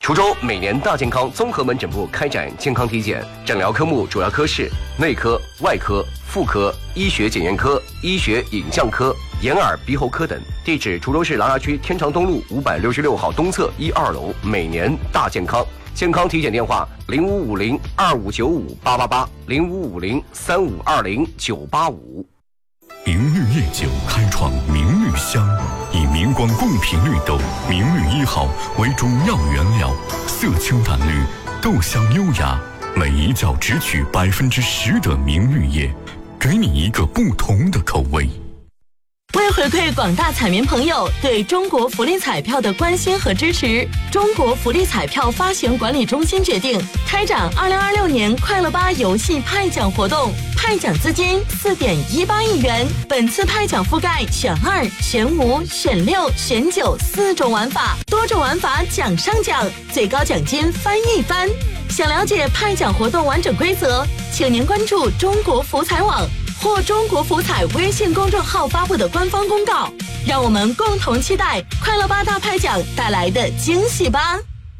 滁州每年大健康综合门诊部开展健康体检，诊疗科目主要科室内科、外科、妇科、医学检验科、医学影像科、眼耳鼻喉科等。地址：滁州市琅琊区天长东路566号东侧1、2楼。每年大健康。健康体检电话：0550-2595-888，0550-3520-985。 明绿夜酒开创明绿香，以明光贡品绿豆明绿1号为中药原料，色清淡绿，豆香优雅，每一角只取10%的明绿叶，给你一个不同的口味。 为回馈广大彩民朋友对中国福利彩票的关心和支持，中国福利彩票发行管理中心决定开展2026年快乐吧游戏派奖活动，派奖资金4.18亿元。本次派奖覆盖选2、选5、选6、选94种玩法，多种玩法奖上奖，最高奖金翻一番。想了解派奖活动完整规则，请您关注中国福彩网或中国福彩微信公众号发布的官方公告，让我们共同期待快乐吧大派奖带来的惊喜吧！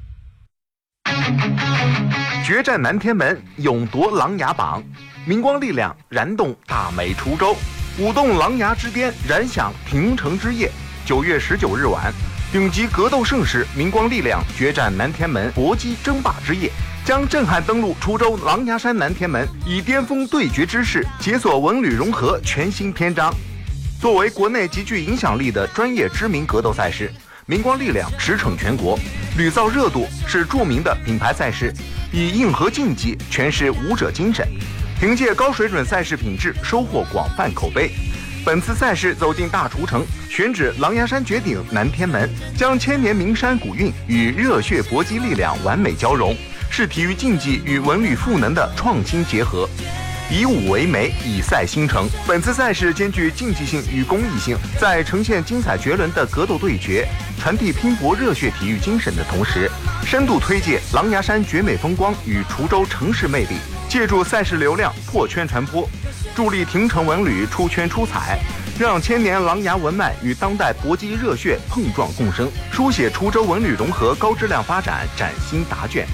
决战南天门，勇夺琅琊榜，明光力量燃动大美滁州，舞动琅琊之巅，燃响平城之夜。9月19日晚，顶级格斗盛世明光力量决战南天门搏击争霸之夜，将震撼登陆滁州琅琊山南天门，以巅峰对决之势解锁文旅融合全新篇章。作为国内极具影响力的专业知名格斗赛事，明光力量驰骋全国，屡造热度，是著名的品牌赛事，以硬核竞技诠释武者精神，凭借高水准赛事品质收获广泛口碑。本次赛事走进大滁城，选址琅琊山绝顶南天门，将千年名山古韵与热血搏击力量完美交融，是体育竞技与文旅赋能的创新结合。以武为媒，以赛兴城。本次赛事兼具竞技性与公益性，在呈现精彩绝伦的格斗对决，传递拼搏热血体育精神的同时，深度推介琅琊山绝美风光与滁州城市魅力，借助赛事流量破圈传播，助力廷城文旅出圈出彩，让千年琅琊文脉与当代搏击热血碰撞共生，书写滁州文旅融合高质量发展崭新答卷。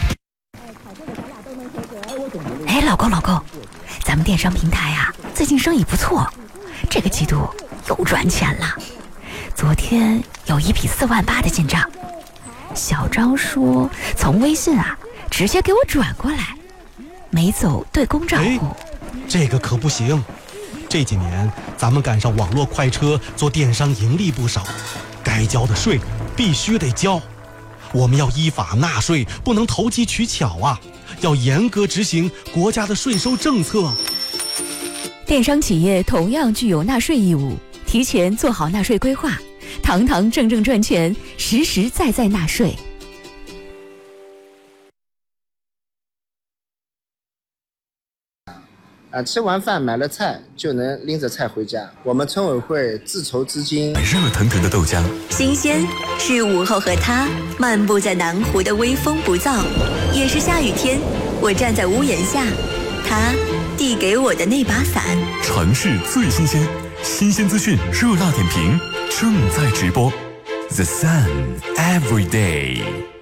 哎，老公，咱们电商平台啊，最近生意不错，这个季度又赚钱了。昨天有一笔4万8的进账，小张说从微信啊直接给我转过来，没走对公账户。 这个可不行，这几年咱们赶上网络快车，做电商盈利不少，该交的税必须得交。我们要依法纳税，不能投机取巧啊，要严格执行国家的税收政策。 电商企业同样具有纳税义务，提前做好纳税规划，堂堂正正赚钱，实实在在纳税。 吃完饭买了菜就能拎着菜回家。我们村委会自筹资金， 热腾腾的豆浆， 新鲜是午后和他漫步在南湖的微风不燥，也是下雨天我站在屋檐下，他递给我的那把伞。 城市最新鲜，新鲜资讯热辣点评正在直播 The Sun Every Day。